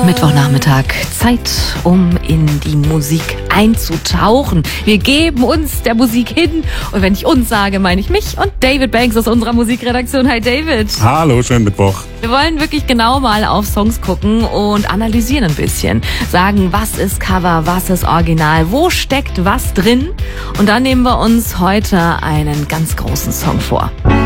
Mittwochnachmittag, Zeit, um in die Musik einzutauchen. Wir geben uns der Musik hin und wenn ich uns sage, meine ich mich und David Banks aus unserer Musikredaktion. Hi David. Hallo, schönen Mittwoch. Wir wollen wirklich genau mal auf Songs gucken und analysieren ein bisschen. Sagen, was ist Cover, was ist Original, wo steckt was drin? Und dann nehmen wir uns heute einen ganz großen Song vor.